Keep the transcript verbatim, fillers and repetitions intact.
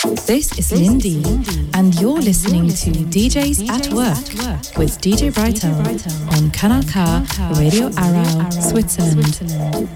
This is Lindy, and you're listening to D Js at Work with D J Brightel on Kanal K, Radio Arau, Switzerland.